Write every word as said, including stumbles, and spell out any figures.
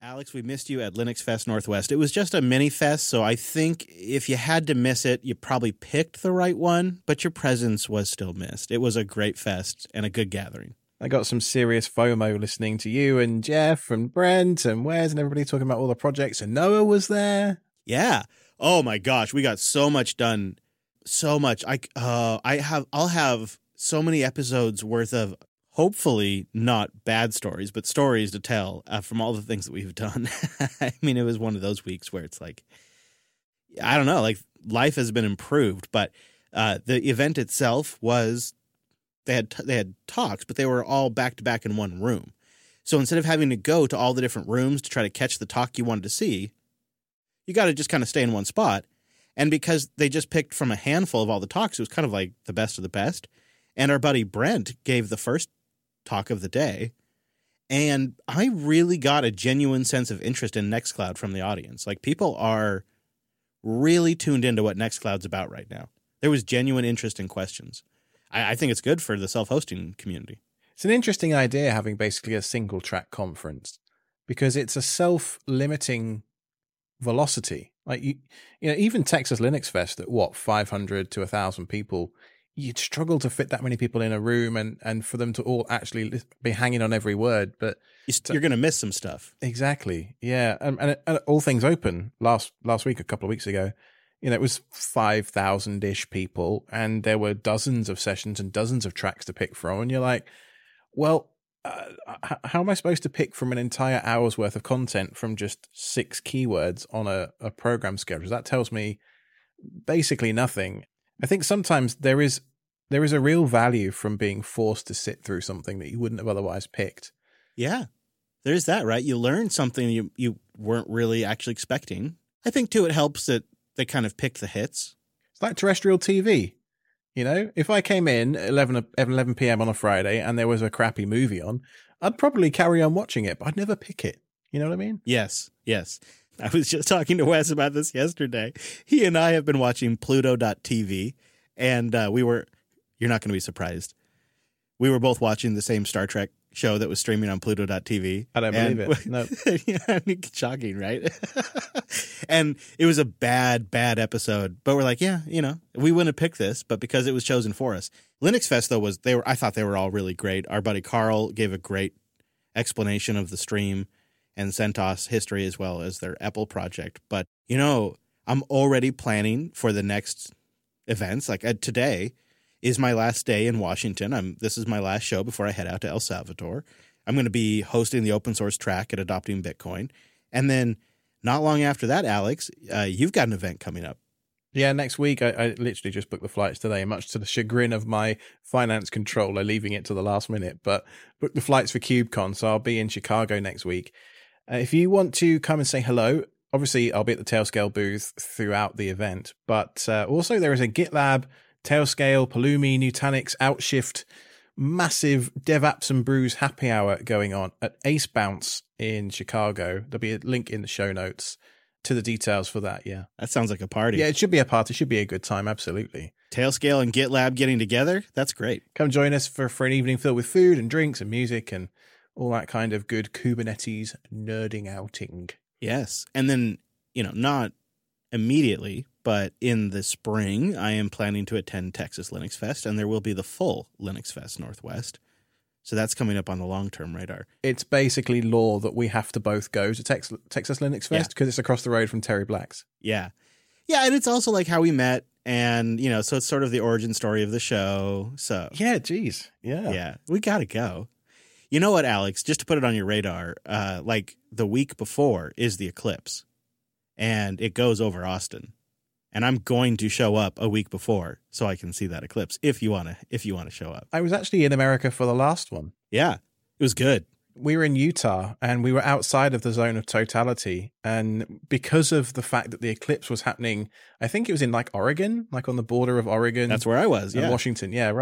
Alex, we missed you at Linux Fest Northwest. It was just a mini fest, so I think if you had to miss it, you probably picked the right one, but your presence was still missed. It was a great fest and a good gathering. I got some serious FOMO listening to you and Jeff and Brent and Wes and everybody talking about all the projects, and Noah was there. Yeah. Oh my gosh, we got so much done. So much. I uh I have I'll have so many episodes worth of hopefully not bad stories, but stories to tell uh, from all the things that we've done. I mean, it was one of those weeks where it's like, I don't know, like life has been improved, but uh, the event itself was, they had they had talks, but they were all back to back in one room. So instead of having to go to all the different rooms to try to catch the talk you wanted to see, you got to just kind of stay in one spot. And because they just picked from a handful of all the talks, it was kind of like the best of the best. And our buddy Brent gave the first talk of the day, and I really got a genuine sense of interest in Nextcloud from the audience. Like, people are really tuned into what Nextcloud's about right now. There was genuine interest in questions. I, I think it's good for the self-hosting community. It's an interesting idea having basically a single track conference, because it's a self-limiting velocity. Like, you, you know, even Texas Linux Fest at what, five hundred to one thousand people, you'd struggle to fit that many people in a room and, and for them to all actually be hanging on every word. But you're going to miss some stuff. Exactly. Yeah. And, and, and All Things Open last, last week, a couple of weeks ago, you know, it was five thousand ish people, and there were dozens of sessions and dozens of tracks to pick from. And you're like, well, uh, how am I supposed to pick from an entire hour's worth of content from just six keywords on a, a program schedule? That tells me basically nothing. I think sometimes there is there is a real value from being forced to sit through something that you wouldn't have otherwise picked. Yeah, there's that, right? You learn something you, you weren't really actually expecting. I think, too, it helps that they kind of picked the hits. It's like terrestrial T V. You know, if I came in at eleven p.m. on a Friday and there was a crappy movie on, I'd probably carry on watching it, but I'd never pick it. You know what I mean? Yes, yes. I was just talking to Wes about this yesterday. He and I have been watching Pluto dot T V, and uh, we were, you're not going to be surprised, we were both watching the same Star Trek show that was streaming on Pluto dot T V. I don't believe and, it. No. Yeah, shocking, right? And it was a bad, bad episode. But we're like, yeah, you know, we wouldn't have picked this, but because it was chosen for us. Linux Fest, though, was, they were, I thought they were all really great. Our buddy Carl gave a great explanation of the stream and CentOS history, as well as their Apple project. But, you know, I'm already planning for the next events. Like uh, today is my last day in Washington. I'm This is my last show before I head out to El Salvador. I'm going to be hosting the open source track at Adopting Bitcoin. And then not long after that, Alex, uh, you've got an event coming up. Yeah, next week. I, I literally just booked the flights today, much to the chagrin of my finance controller, leaving it to the last minute. But booked the flights for KubeCon, so I'll be in Chicago next week. Uh, if you want to come and say hello, obviously I'll be at the Tailscale booth throughout the event. But uh, also there is a GitLab, Tailscale, Pulumi, Nutanix, Outshift, massive DevApps and Brews happy hour going on at Ace Bounce in Chicago. There'll be a link in the show notes to the details for that. Yeah, that sounds like a party. Yeah, it should be a party. It should be a good time. Absolutely. Tailscale and GitLab getting together. That's great. Come join us for, for an evening filled with food and drinks and music and all that kind of good Kubernetes nerding outing. Yes. And then, you know, not immediately, but in the spring, I am planning to attend Texas Linux Fest, and there will be the full Linux Fest Northwest. So that's coming up on the long-term radar. It's basically law that we have to both go to Tex- Texas Linux Fest because yeah. it's across the road from Terry Black's. Yeah. Yeah, and it's also like how we met, and, you know, so it's sort of the origin story of the show. So yeah, geez. Yeah. Yeah, we got to go. You know what, Alex, just to put it on your radar, uh, like the week before is the eclipse, and it goes over Austin. And I'm going to show up a week before so I can see that eclipse if you want to if you want to show up. I was actually in America for the last one. Yeah, it was good. We were in Utah, and we were outside of the zone of totality. And because of the fact that the eclipse was happening, I think it was in like Oregon, like on the border of Oregon. That's where I was, yeah. Washington, yeah, right.